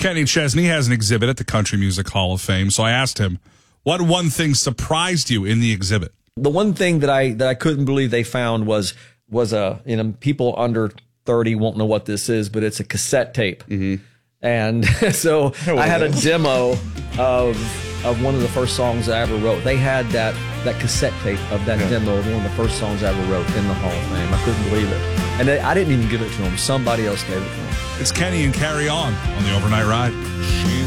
Kenny Chesney has an exhibit at the Country Music Hall of Fame, so I asked him, what one thing surprised you in the exhibit? The one thing that I couldn't believe they found was people under 30 won't know what this is, but it's a cassette tape. Mm-hmm. And so I had a demo of one of the first songs I ever wrote. They had that cassette tape of that demo of one of the first songs I ever wrote in the Hall of Fame. I couldn't believe it. And I didn't even give it to them. Somebody else gave it to them. It's Kenny and Carry On the Overnight Ride.